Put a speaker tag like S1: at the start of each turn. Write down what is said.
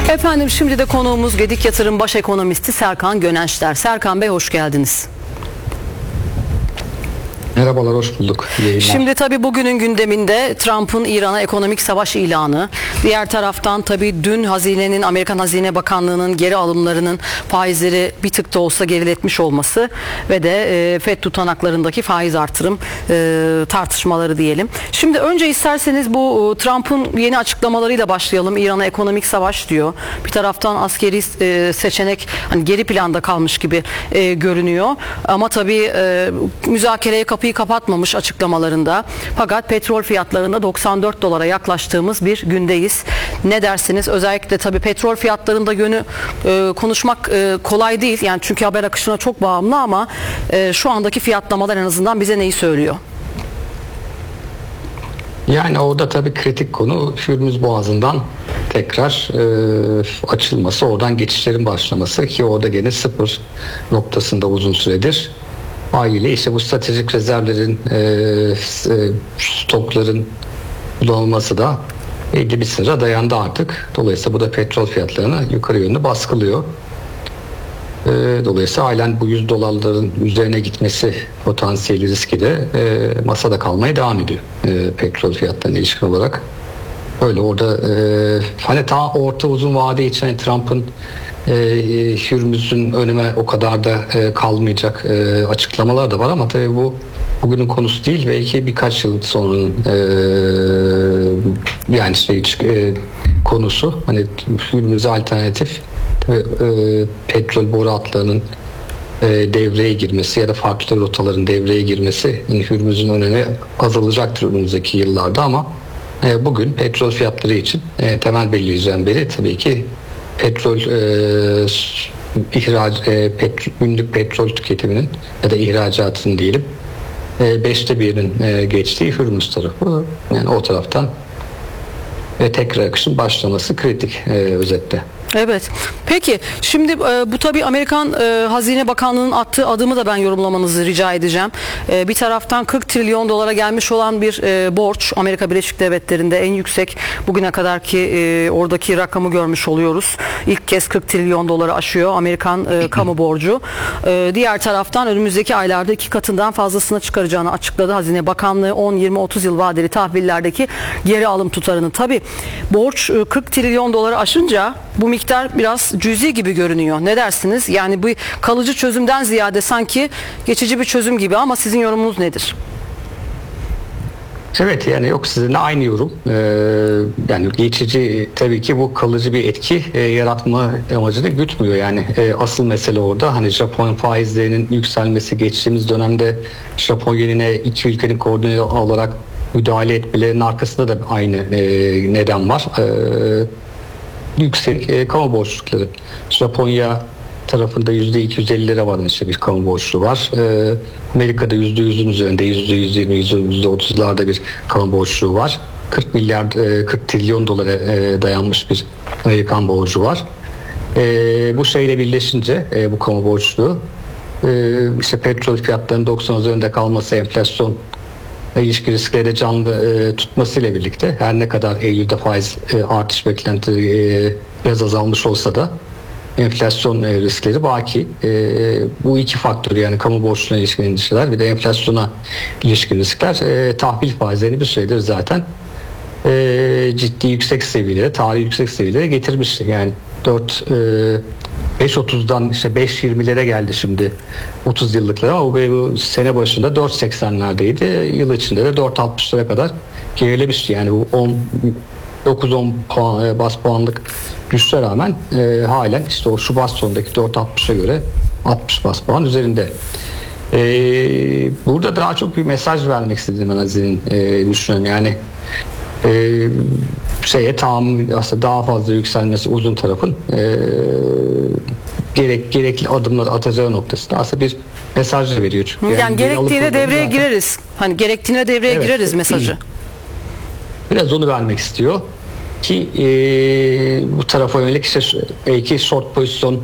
S1: Efendim şimdi de konuğumuz Gedik Yatırım Baş Ekonomisti Serkan Gönençler. Serkan Bey hoş geldiniz.
S2: Merhabalar, hoş bulduk.
S1: Şimdi tabii bugünün gündeminde Trump'ın İran'a ekonomik savaş ilanı. Diğer taraftan tabii dün Amerikan Hazine Bakanlığı'nın geri alımlarının faizleri bir tık da olsa geriletmiş olması ve de FED tutanaklarındaki faiz artırım tartışmaları diyelim. Şimdi önce isterseniz bu Trump'ın yeni açıklamalarıyla başlayalım. İran'a ekonomik savaş diyor. Bir taraftan askeri seçenek hani geri planda kalmış gibi görünüyor. Ama tabii müzakereye kapıyı kapatmamış açıklamalarında. Fakat petrol fiyatlarında 94 dolara yaklaştığımız bir gündeyiz. Ne dersiniz? Özellikle tabii petrol fiyatlarında yönü konuşmak kolay değil. Yani çünkü haber akışına çok bağımlı ama şu andaki fiyatlamalar en azından bize neyi söylüyor?
S2: Yani orada tabii kritik konu Hürmüz Boğazı'ndan tekrar açılması, oradan geçişlerin başlaması ki orada gene sıfır noktasında uzun süredir. Haliyle işte bu stratejik rezervlerin, stokların kullanılması da belli bir sınıra dayandı artık. Dolayısıyla bu da petrol fiyatlarını yukarı yönlü baskılıyor. Dolayısıyla halen bu 100 dolarların üzerine gitmesi potansiyeli riski de masada kalmaya devam ediyor petrol fiyatlarına ilişkin olarak. Öyle orada hani ta orta uzun vade için hani Trump'ın Hürmüz'ün önüme o kadar da kalmayacak açıklamalar da var ama tabii bu bugünün konusu değil. Belki birkaç yıl sonra yani konusu hani Hürmüz'e alternatif petrol boru hatlarının devreye girmesi ya da farklı rotaların devreye girmesi Hürmüz'ün önemi azalacaktır önümüzdeki yıllarda ama bugün petrol fiyatları için temel belirleyeceğim beri tabii ki petrol günlük petrol tüketiminin ya da ihracatının diyelim 5'te 1'in geçtiği Hürmüz tarafı, yani o taraftan tekrar akışın başlaması kritik özetle.
S1: Evet. Peki şimdi bu tabii Amerikan Hazine Bakanlığı'nın attığı adımı da ben yorumlamanızı rica edeceğim. Bir taraftan 40 trilyon dolara gelmiş olan bir borç Amerika Birleşik Devletleri'nde en yüksek bugüne kadarki oradaki rakamı görmüş oluyoruz. İlk kez 40 trilyon doları aşıyor Amerikan kamu borcu. Diğer taraftan önümüzdeki aylarda 2 katından fazlasına çıkaracağını açıkladı Hazine Bakanlığı 10, 20, 30 yıl vadeli tahvillerdeki geri alım tutarını. Tabii borç 40 trilyon doları aşınca bu miktar biraz cüzi gibi görünüyor. Ne dersiniz? Yani bu kalıcı çözümden ziyade sanki geçici bir çözüm gibi ama sizin yorumunuz nedir?
S2: Evet, yani yok, sizinle aynı yorum. Yani geçici, tabii ki bu kalıcı bir etki yaratma amacını gütmüyor. Yani asıl mesele orada hani Japon faizlerinin yükselmesi, geçtiğimiz dönemde Japon yenine iki ülkenin koordine olarak müdahale etmelerinin arkasında da aynı neden var. Yüksek kamu borçlukları. Japonya tarafında %250'lere varan işte bir kamu borçlu var. Amerika'da %100'ün üzerinde %120, %30'larda bir kamu borçluğu var. 40 trilyon dolara dayanmış bir Amerikan borcu var. Bu şeyle birleşince bu kamu borçluğu işte petrol fiyatlarının 90 üzerinde kalması, enflasyon ilişki riskleri canlı tutmasıyla birlikte her ne kadar Eylül'de faiz artış beklentileri biraz azalmış olsa da enflasyon riskleri baki. Bu iki faktör, yani kamu borçluğuna ilişkin endişeler bir de enflasyona ilişkin riskler tahvil faizlerini bir süredir zaten ciddi yüksek seviyelere, tarihi yüksek seviyelere getirmişti. Yani 5.30'dan işte 5.20'lere geldi şimdi 30 yıllıklara ama bu sene başında 4.80'lerdeydi. Yıl içinde de 4.60'lara kadar gerilemişti. Yani bu 9-10 bas puanlık düşüşe rağmen halen işte o Şubat sonundaki 4.60'a göre 60 bas puan üzerinde. Burada daha çok bir mesaj vermek istedim ben Azize'nin düşünüyorum. Yani aslında daha fazla yükselmesi uzun tarafın gerekli adımlar atacağı noktasında aslında bir mesaj veriyor. Çünkü
S1: yani gerektiğinde devreye gireriz. Hani gerektiğinde devreye gireriz mesajı.
S2: Biraz onu vermek istiyor ki bu tarafa yönelik işte belki short pozisyon